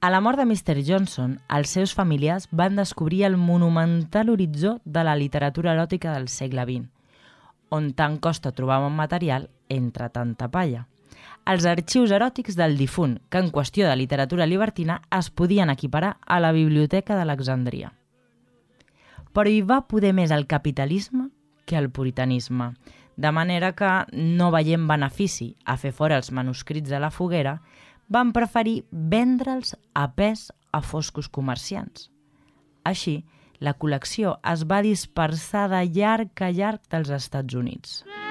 A la mort de Mr. Johnson, els seus familiars van descobrir el monumental horitzó de la literatura eròtica del segle XX, on tant costa trobar un material entre tanta palla. Els arxius eròtics del difunt, que en qüestió de literatura libertina es podien equiparar a la Biblioteca d'Alexandria. Però hi va poder més el capitalisme que el puritanisme, de manera que, no veient benefici a fer fora els manuscrits de la foguera, van preferir vendre'ls a pes a foscos comerciants. Així, la col·lecció es va dispersar de llarg a llarg dels Estats Units.